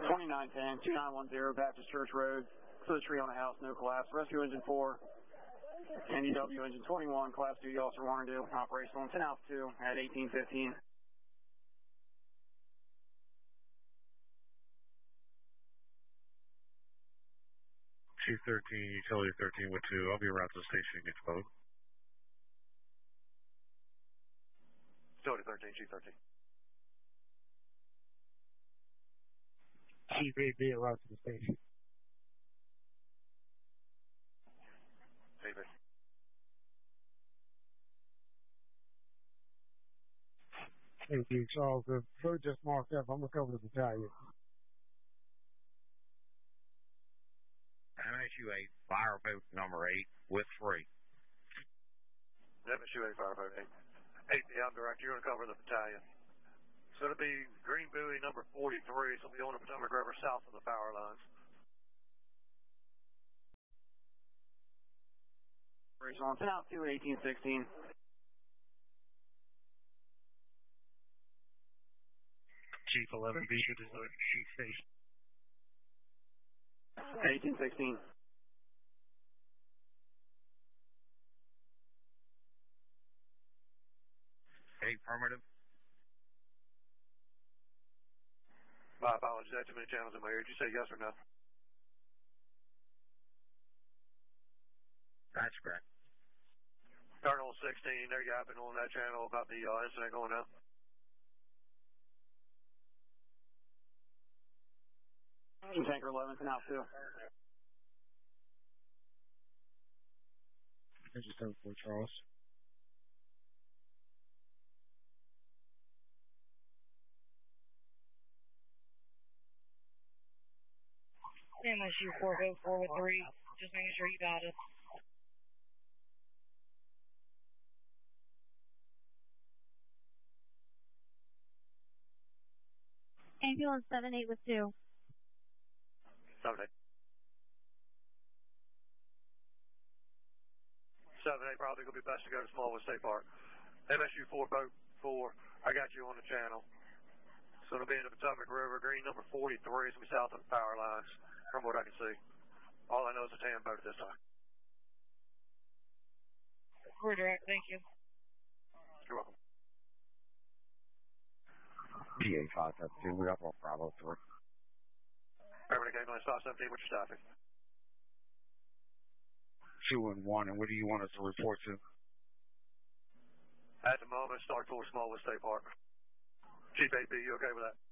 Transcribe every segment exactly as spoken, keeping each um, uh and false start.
twenty-nine ten, two nine one zero, Baptist Church Road. To the tree on the house, no collapse. Rescue engine four, N D W engine twenty-one, class duty officer Warrendale, operational ten Alpha two at eighteen fifteen. Chief thirteen, utility thirteen with two. I'll be around to the station. Get your boat. Utility thirteen, Chief thirteen. Chief eight B, around to the station. eight B. Thank you, Charles. The boat just marked up. I'm going to cover the battalion. M S U eight, fireboat number eight with three. M S U eight, fireboat eight. eight B, I'm director. You're going to cover the battalion. So it'll be Green Buoy number forty-three. So it'll be on the Potomac River south of the power lines. Operational ten Alpha two at eighteen sixteen. Chief eleven B, good as Chief station. eighteen sixteen. Eight, affirmative. My apologies, I had too many channels in my ear. Did you say yes or no? That's correct. Colonel sixteen, there you have been on that channel about the uh, incident going out. Tanker eleven, ten Alpha two. Engine seven four, Charles. M S U four oh four with three. Just making sure you got it. Ambulance seven eight with two. seven eight. seven eight, probably going to be best to go to Smallwood State Park. M S U four boat four, I got you on the channel. So it'll be in the Potomac River, green number forty-three, so we'll be south of the power lines, from what I can see. All I know is a tan boat at this time. We're direct, thank you. You're welcome. P A five seven two, we got one Bravo three. Everybody came on stop seventeen, what's your staffing? Two and one, and what do you want us to report to? At the moment, start towards Smallwood State Park. Chief eight B, you okay with that?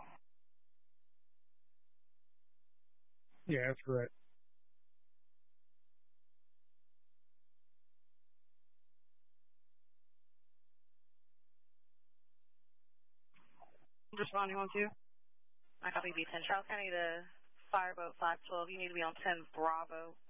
Yeah, that's correct. Responding on two. I copy B ten. Charles County to Fireboat five twelve. You need to be on ten Bravo